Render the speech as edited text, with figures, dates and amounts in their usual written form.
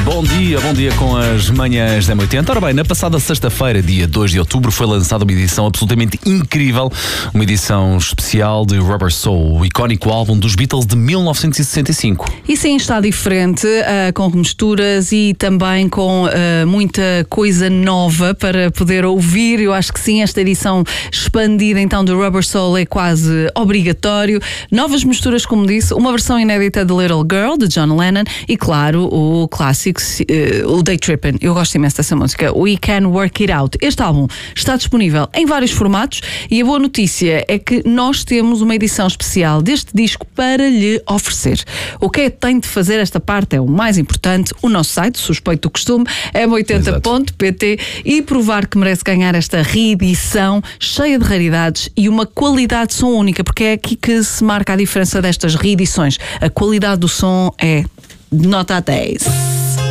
Bom dia com as manhãs da 80. Ora bem, na passada sexta-feira, dia 2 de outubro, foi lançada uma edição absolutamente incrível, uma edição especial de Rubber Soul, o icónico álbum dos Beatles de 1965. E sim, está diferente, com remisturas e também com muita coisa nova para poder ouvir. Eu acho que sim, esta edição expandida então do Rubber Soul é quase obrigatório. Novas misturas, como disse, uma versão inédita de Little Girl, de John Lennon, e claro, o clássico, o Day Trippin'. Eu gosto imenso dessa música, We Can Work It Out. Este álbum está disponível em vários formatos e a boa notícia é que nós temos uma edição especial deste disco para lhe oferecer. O que é que tem de fazer esta parte é o mais importante, o nosso site, suspeito do costume, m80.pt, e provar que merece ganhar esta reedição cheia de raridades e uma qualidade de som única, porque é aqui que se marca a diferença destas reedições. A qualidade do som é de nota 10.